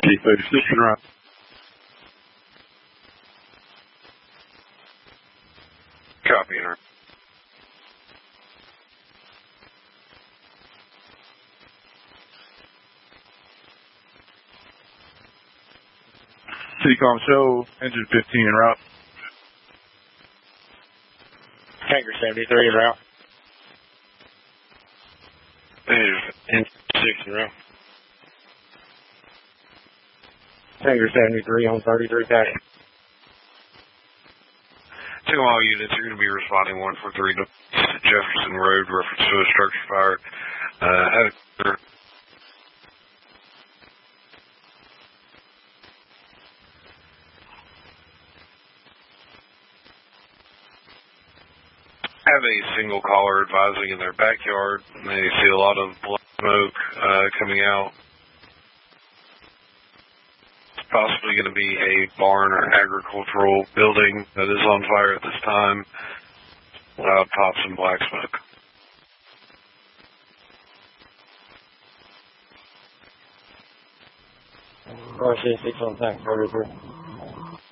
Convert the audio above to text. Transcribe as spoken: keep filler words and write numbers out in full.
T thirty-six and route. Copy, Enter. C-Com show, engine fifteen en route. Tanker seventy-three en route. Engine six en route. Tanker seventy-three on thirty-three taxi. Two all units are going to be responding one four three to Jefferson Road, reference to a structure fire. Uh, had a have a single caller advising in their backyard. They see a lot of black smoke uh, coming out. It's possibly going to be a barn or agricultural building that is on fire at this time. Loud pops and black smoke. R C six on tank thirty-three.